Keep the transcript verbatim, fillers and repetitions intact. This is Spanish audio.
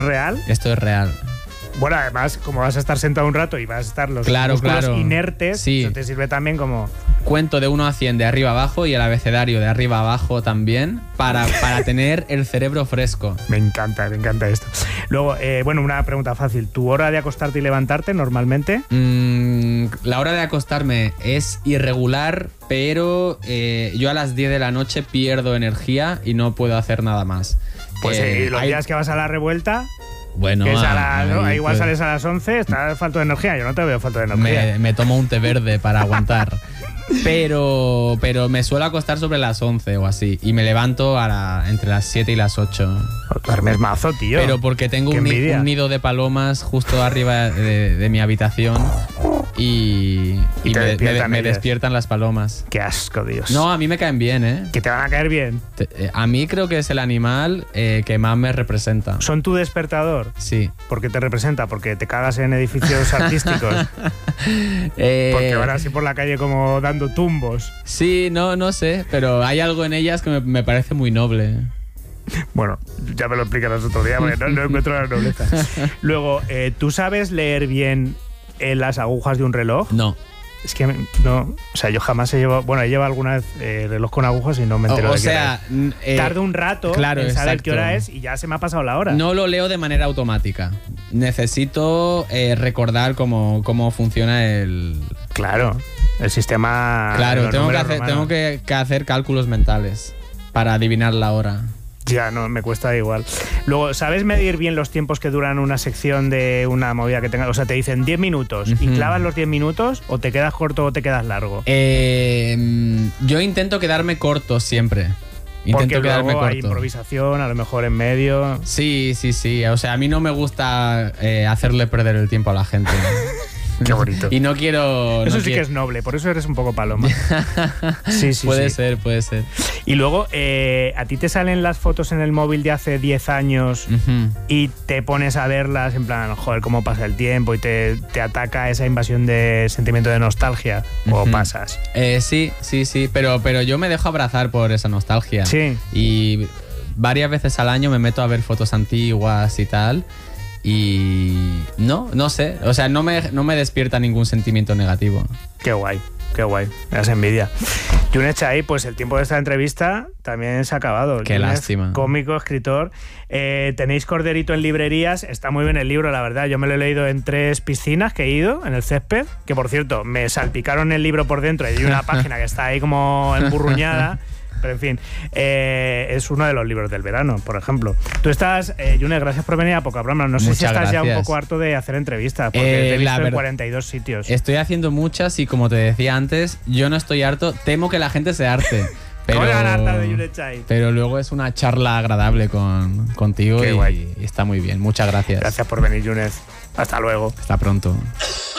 ¿Real? Esto es real. Bueno, además, como vas a estar sentado un rato y vas a estar los claro, músculos claro. inertes, sí. eso te sirve también como... Cuento de uno a cien de arriba abajo y el abecedario de arriba abajo también para, para tener el cerebro fresco. Me encanta, me encanta esto. Luego, eh, bueno, una pregunta fácil. ¿Tu hora de acostarte y levantarte normalmente? Mm, la hora de acostarme es irregular, pero eh, yo a las diez de la noche pierdo energía y no puedo hacer nada más. Pues eh, eh, los hay... días que vas a la revuelta... Bueno, que es a la, ay, ¿no? Igual pues, sales a las once, estás falto de energía. Yo no te veo falta de energía. Me, me tomo un té verde para aguantar. Pero, pero me suelo acostar sobre las once o así. Y me levanto a la, entre las siete y las ocho. Duermes mazo, tío. Pero porque tengo un, ni, un nido de palomas justo arriba de, de mi habitación. Y, y, y me, despiertan me, me despiertan las palomas. Qué asco, Dios. No, a mí me caen bien, ¿eh? Que te van a caer bien. Te, eh, a mí creo que es el animal eh, que más me representa. ¿Son tu despertador? Sí. ¿Por qué te representa? ¿Porque te cagas en edificios artísticos? eh, Porque van así por la calle como dando tumbos. Sí, no, no sé, pero hay algo en ellas que me, me parece muy noble. Bueno, ya me lo explicarás otro día porque no, no encuentro la nobleza. Luego, eh, ¿tú sabes leer bien en las agujas de un reloj? No. Es que no, o sea, yo jamás he llevado, bueno, he llevado alguna vez eh, reloj con agujas y no me entero o, o de qué sea, hora es. Eh, Tardo un rato claro, en saber exacto. qué hora es y ya se me ha pasado la hora. No lo leo de manera automática. Necesito eh, recordar cómo, cómo funciona el... Claro, el sistema... Claro, tengo, que hacer, tengo que, que hacer cálculos mentales para adivinar la hora. Ya, no, me cuesta igual. Luego, ¿sabes medir bien los tiempos que duran una sección de una movida que tenga? O sea, te dicen diez minutos uh-huh. y clavas los diez minutos o te quedas corto o te quedas largo. Eh, yo intento quedarme corto siempre. Intento Porque quedarme luego corto. Hay improvisación, a lo mejor en medio. Sí, sí, sí. O sea, a mí no me gusta eh, hacerle perder el tiempo a la gente. Qué bonito. Y no quiero... Eso no sí quiero... que es noble, por eso eres un poco paloma. Sí, sí, puede sí. ser, puede ser. Y luego, eh, ¿a ti te salen las fotos en el móvil de hace diez años uh-huh. y te pones a verlas en plan, joder, cómo pasa el tiempo y te, te ataca esa invasión de sentimiento de nostalgia? Uh-huh. ¿O pasas? Eh, sí, sí, sí, pero, pero yo me dejo abrazar por esa nostalgia. Sí. Y varias veces al año me meto a ver fotos antiguas y tal. Y no, no sé, o sea, no me, no me despierta ningún sentimiento negativo. Qué guay, qué guay, me das envidia. Yunes Chai, pues el tiempo de esta entrevista también se ha acabado. Qué Yunes, lástima. Cómico, escritor. Eh, tenéis Corderito en librerías, está muy bien el libro, la verdad. Yo me lo he leído en tres piscinas que he ido, en el césped, que por cierto, me salpicaron el libro por dentro y hay una página que está ahí como emburruñada. Pero en fin, eh, es uno de los libros del verano, por ejemplo. Tú estás, eh, Yunes, gracias por venir a Poca Broma. No sé Muchas si estás gracias. ya un poco harto de hacer entrevistas, porque eh, te he visto ver... en cuarenta y dos sitios. Estoy haciendo muchas y como te decía antes, yo no estoy harto, temo que la gente se harte. Pero, de pero luego es una charla agradable con, contigo y, y está muy bien. Muchas gracias. Gracias por venir, Yunes. Hasta luego. Hasta pronto.